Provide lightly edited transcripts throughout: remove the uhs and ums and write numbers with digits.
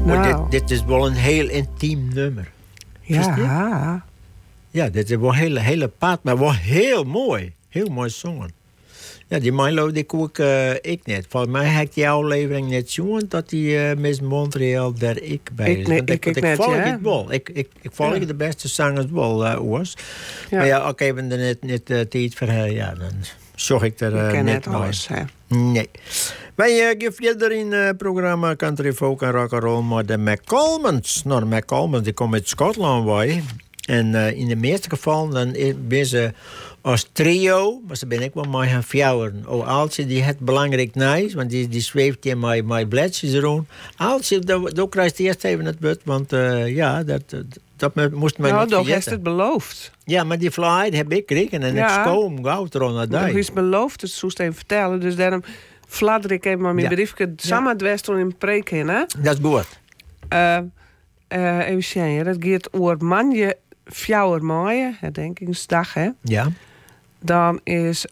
Nou. Dit is wel een heel intiem nummer. Ja. Ja, dit is wel heel apart, maar wel heel mooi. Heel mooi zongen. Ja, die Milo, die koek ik net. Volgens mij heb ik die aflevering net zien dat die Miss Montreal daar ik bij is. Ik volg het wel. Ik volg de beste zangers wel, Oors. Ja. Maar ja, oké, we er net tijd voor ja, dan zorg ik er net alles, hè? Nee. Wij gaan verder in het programma Country Folk en Rock'n'Roll met de McColmans. Nou, de McColmans die komen uit Schotland bij. En in de meeste gevallen dan ben ze als trio, maar ze ben ik wel maar gaan fjouwen. Oh, Aaltje die het belangrijk nice, want die zweeft in mijn bladjes rond. Aaltje, daar krijgt hij eerst even het but, want ja, dat moest men niet vergeten. Heeft het beloofd. Ja, maar die fly heb ik gekregen en ik stoom gauw er naar daar. Dat is beloofd, dus zoest even vertellen. Dus daarom fladder ik even maar mijn briefje samen het West in preek in, hè? Dat is goed. Even zien, dat gaat over manje fjouwer maaien, herdenkingsdag, hè? Ja. Dan is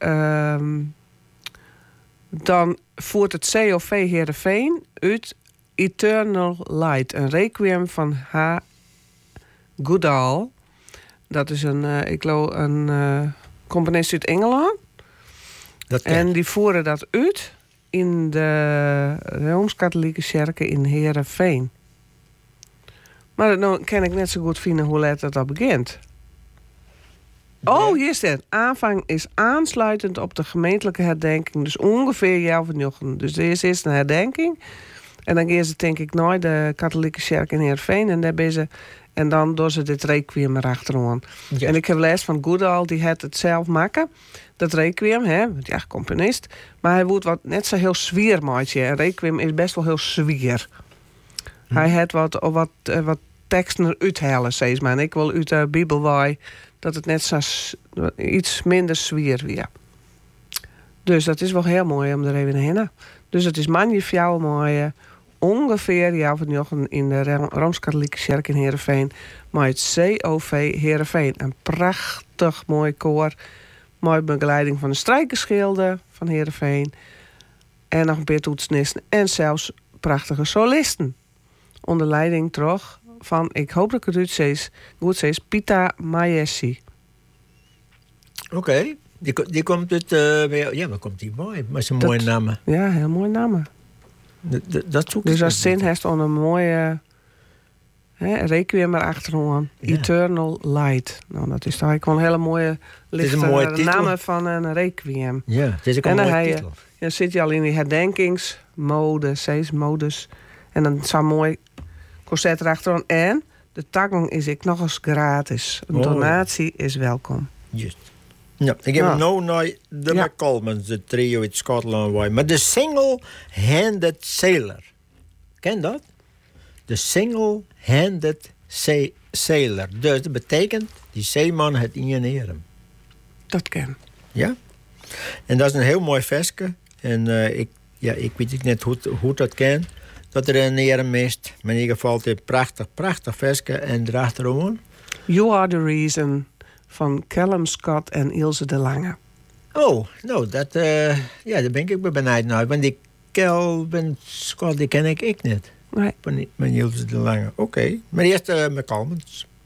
dan voert het COV Heerenveen uit Eternal Light, een requiem van H. Goodall. Dat is een componist uit Engeland. En die voeren dat uit in de Rooms-Katholieke Kerken in Heerenveen. Maar dan kan ik net zo goed vinden hoe laat dat begint. Oh, hier is het. Aanvang is aansluitend op de gemeentelijke herdenking. Dus ongeveer jaar van jochen. Dus er is eerst een herdenking. En dan gaan ze denk ik naar de katholieke kerk in Heerenveen. En daar ben ze. En dan doen ze dit requiem erachteraan. Yes. En ik heb les van Goodall, die had het zelf maken. Dat requiem, hè, ja, componist. Maar hij wordt wat net zo heel zwier maatje. En requiem is best wel heel zwier. Hij had wat teksten uithalen, steeds maar. En ik wil uit de Bijbel waai dat het net zo iets minder zwier weer. Dus dat is wel heel mooi om er even heen. Dus het is manje fjouw mooi. Ongeveer ja van jochen in de Rooms-Katholieke Kerk in Heerenveen. Maar het COV Heerenveen. Een prachtig mooi koor. Mooie begeleiding van de strijkerschilden van Heerenveen. En nog een paar toetsnisten. En zelfs prachtige solisten. Onder leiding toch van, ik hoop dat ik het goed zeg, Pita Majessi. Oké. Die komt uit... ja, waar komt die mooi? Maar zijn mooie namen. Ja, heel mooie namen. Dat zoek dus als zin heeft on een mooie requiem erachteraan. Ja. Eternal Light. Nou, dat is toch gewoon een hele mooie lichte namen van een requiem. Ja, het is ook een mooie titel. Dan zit je al in die herdenkingsmode, modus. En dan zo'n mooi concert erachteraan. En de toegang is ik nog eens gratis. Een donatie is welkom. Juist. Ja, ik heb nou naar de McColmans, de trio uit Scotland. Maar de Single-Handed Sailor. Ken dat? De Single-Handed Sailor. Dus dat betekent, die zeeman het injeneren. Dat ken. Ja? En dat is een heel mooi versje. En ik weet niet hoe dat kan. Dat er een heren mist. Maar in ieder geval het een prachtig versje. En erachterom. You Are The Reason. Van Callum Scott en Ilse de Lange. Oh, nou, daar ben ik benieuwd naar. Want die Callum Scott, die ken ik niet. Nee. Van Ilse de Lange. Oké. Maar eerst McColmans.